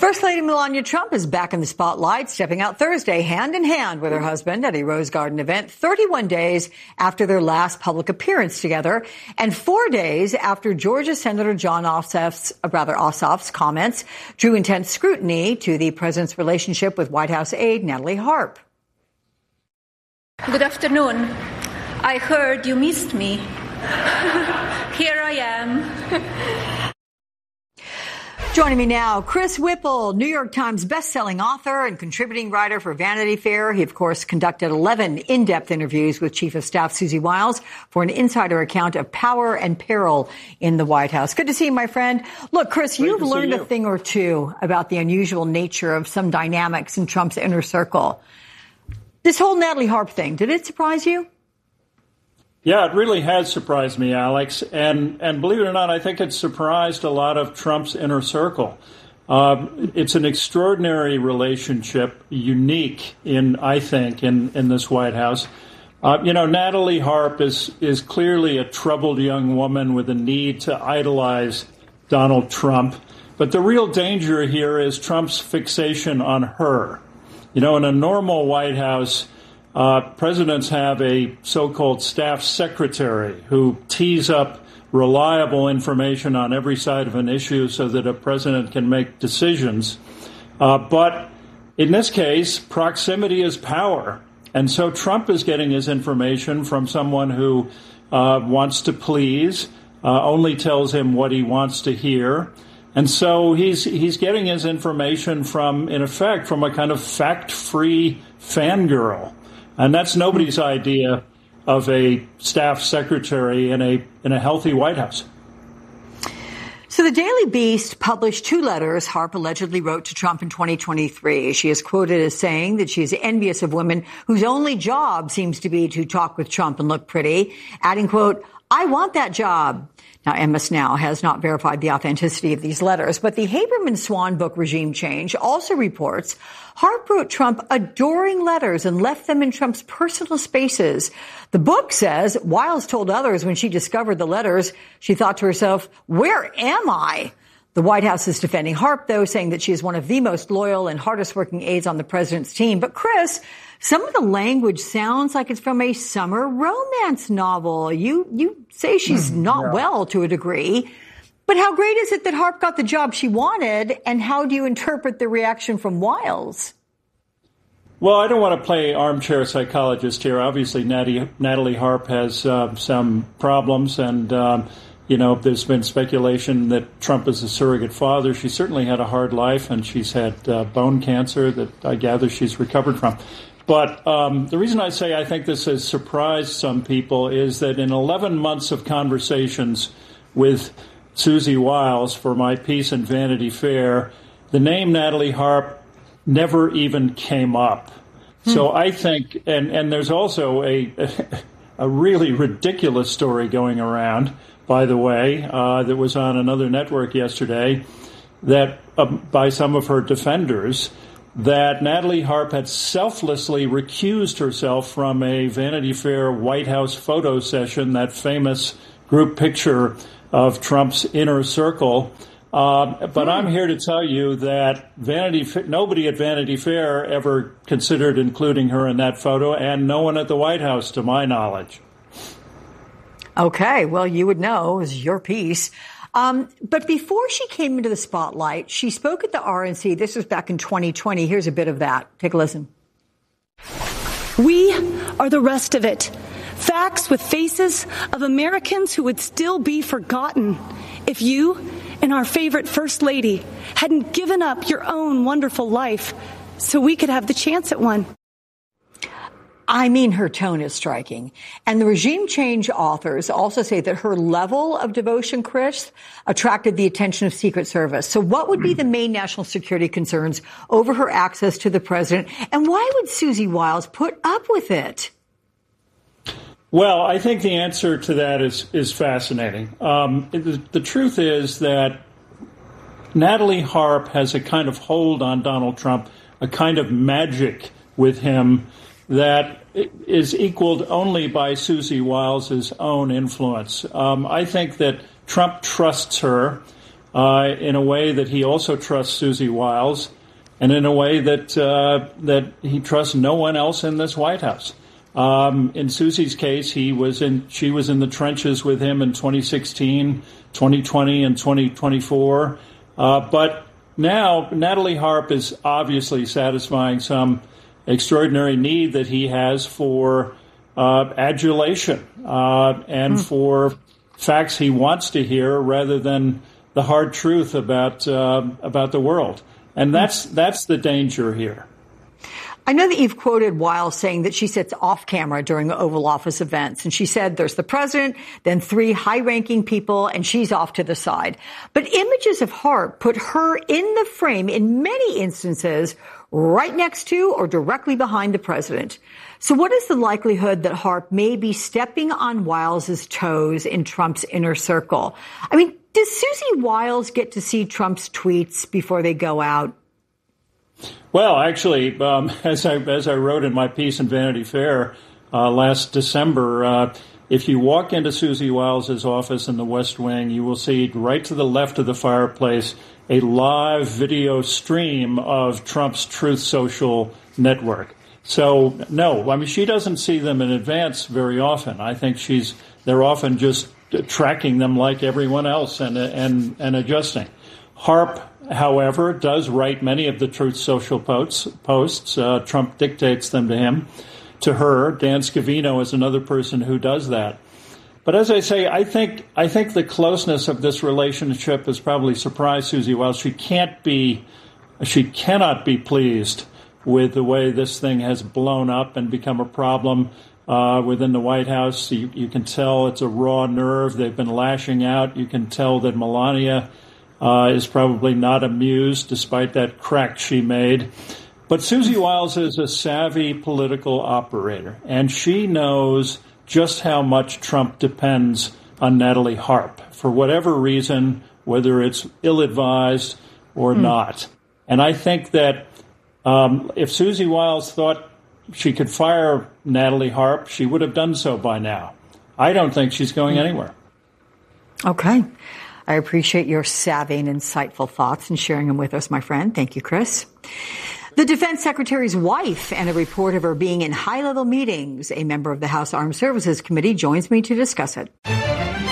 First Lady Melania Trump is back in the spotlight, stepping out Thursday hand in hand with her husband at a Rose Garden event 31 days after their last public appearance together and 4 days after Georgia Senator Jon Ossoff's comments drew intense scrutiny to the president's relationship with White House aide Natalie Harp. Good afternoon. I heard you missed me. Here I am. Joining me now, Chris Whipple, New York Times bestselling author and contributing writer for Vanity Fair. He, of course, conducted 11 in-depth interviews with Chief of Staff Susie Wiles for an insider account of power and peril in the White House. Good to see you, my friend. Look, Chris, you've learned a thing or two about the unusual nature of some dynamics in Trump's inner circle. This whole Natalie Harp thing, did it surprise you? Yeah, it really has surprised me, Alex. And believe it or not, I think it's surprised a lot of Trump's inner circle. It's an extraordinary relationship, unique in this White House. Natalie Harp is clearly a troubled young woman with a need to idolize Donald Trump. But the real danger here is Trump's fixation on her. In a normal White House, presidents have a so-called staff secretary who tees up reliable information on every side of an issue so that a president can make decisions. But in this case, proximity is power. And so Trump is getting his information from someone who wants to please, only tells him what he wants to hear. And so he's getting his information from, in effect, from a kind of fact-free fangirl. And that's nobody's idea of a staff secretary in a healthy White House. So the Daily Beast published 2 letters Harp allegedly wrote to Trump in 2023. She is quoted as saying that she is envious of women whose only job seems to be to talk with Trump and look pretty, adding, quote, "I want that job." Now, MS Now has not verified the authenticity of these letters, but the Haberman Swan book Regime Change also reports Harp wrote Trump adoring letters and left them in Trump's personal spaces. The book says Wiles told others when she discovered the letters, she thought to herself, "Where am I?" The White House is defending Harp, though, saying that she is one of the most loyal and hardest working aides on the president's team. But Chris, some of the language sounds like it's from a summer romance novel. You say she's not well to a degree. But how great is it that Harp got the job she wanted? And how do you interpret the reaction from Wiles? Well, I don't want to play armchair psychologist here. Obviously, Natalie Harp has some problems, and there's been speculation that Trump is a surrogate father. She certainly had a hard life, and she's had bone cancer that I gather she's recovered from. But the reason I say I think this has surprised some people is that in 11 months of conversations with Susie Wiles for my piece in Vanity Fair, the name Natalie Harp never even came up. So I think, and there's also a really ridiculous story going around, by the way, that was on another network yesterday, that by some of her defenders, that Natalie Harp had selflessly recused herself from a Vanity Fair White House photo session, that famous group picture of Trump's inner circle. But I'm here to tell you that nobody at Vanity Fair ever considered including her in that photo, and no one at the White House, to my knowledge. Okay, well, you would know. It was your piece. But before she came into the spotlight, she spoke at the RNC. This was back in 2020. Here's a bit of that. Take a listen. We are the rest of it. Facts with faces of Americans who would still be forgotten if you and our favorite First Lady hadn't given up your own wonderful life so we could have the chance at one. I mean, her tone is striking. And the Regime Change authors also say that her level of devotion, Chris, attracted the attention of Secret Service. So what would be the main national security concerns over her access to the president? And why would Susie Wiles put up with it? Well, I think the answer to that is fascinating. The truth is that Natalie Harp has a kind of hold on Donald Trump, a kind of magic with him that is equaled only by Susie Wiles' own influence. I think that Trump trusts her. in a way that he also trusts Susie Wiles, and in a way that he trusts no one else in this White House. In Susie's case, she was in the trenches with him in 2016, 2020, and 2024. But now Natalie Harp is obviously satisfying some extraordinary need that he has for adulation and for facts he wants to hear rather than the hard truth about the world. And that's the danger here. I know that you've quoted Wiles saying that she sits off camera during Oval Office events. And she said there's the president, then 3 high-ranking people, and she's off to the side. But images of Harp put her in the frame in many instances right next to or directly behind the president. So what is the likelihood that Harp may be stepping on Wiles's toes in Trump's inner circle? I mean, does Susie Wiles get to see Trump's tweets before they go out? Well, actually, as I wrote in my piece in Vanity Fair last December, if you walk into Susie Wiles' office in the West Wing, you will see right to the left of the fireplace a live video stream of Trump's Truth Social network. So, no, I mean, she doesn't see them in advance very often. I think they're often just tracking them like everyone else and adjusting. Harp, however, does write many of the Truth Social posts. Trump dictates them to her. Dan Scavino is another person who does that. But as I say, I think the closeness of this relationship has probably surprised Susie Wiles. She cannot be pleased with the way this thing has blown up and become a problem within the White House. You can tell it's a raw nerve. They've been lashing out. You can tell that Melania is probably not amused, despite that crack she made. But Susie Wiles is a savvy political operator, and she knows just how much Trump depends on Natalie Harp for whatever reason, whether it's ill-advised or not. And I think that if Susie Wiles thought she could fire Natalie Harp, she would have done so by now. I don't think she's going anywhere. Okay. I appreciate your savvy and insightful thoughts and sharing them with us, my friend. Thank you, Chris. The defense secretary's wife and a report of her being in high-level meetings. A member of the House Armed Services Committee joins me to discuss it.